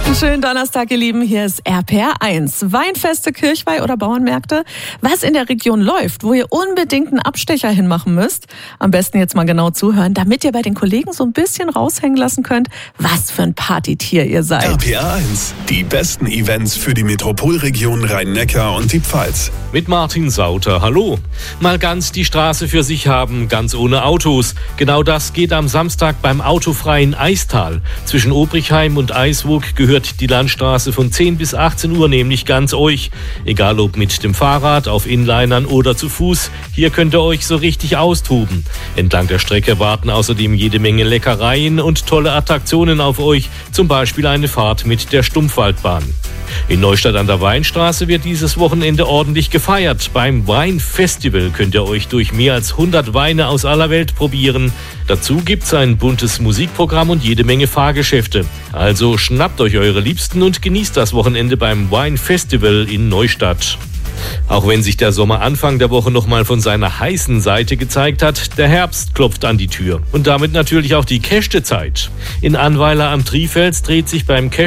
Schönen Donnerstag, ihr Lieben. Hier ist RPR1. Weinfeste, Kirchweih oder Bauernmärkte. Was in der Region läuft, wo ihr unbedingt einen Abstecher hinmachen müsst. Am besten jetzt mal genau zuhören, damit ihr bei den Kollegen so ein bisschen raushängen lassen könnt, was für ein Partytier ihr seid. RPR1. Die besten Events für die Metropolregion Rhein-Neckar und die Pfalz. Mit Martin Sauter, hallo. Mal ganz die Straße für sich haben, ganz ohne Autos. Genau das geht am Samstag beim autofreien Eistal. Zwischen Obrichheim und Eiswoog gehört die Landstraße von 10 bis 18 Uhr nämlich ganz euch. Egal ob mit dem Fahrrad, auf Inlinern oder zu Fuß, hier könnt ihr euch so richtig austoben. Entlang der Strecke warten außerdem jede Menge Leckereien und tolle Attraktionen auf euch, zum Beispiel eine Fahrt mit der Stumpfwaldbahn. In Neustadt an der Weinstraße wird dieses Wochenende ordentlich gefeiert. Beim Weinfestival könnt ihr euch durch mehr als 100 Weine aus aller Welt probieren. Dazu gibt's ein buntes Musikprogramm und jede Menge Fahrgeschäfte. Also schnappt euch eure Liebsten und genießt das Wochenende beim Weinfestival in Neustadt. Auch wenn sich der Sommer Anfang der Woche nochmal von seiner heißen Seite gezeigt hat, der Herbst klopft an die Tür. Und damit natürlich auch die Kästezeit. In Annweiler am Trifels dreht sich beim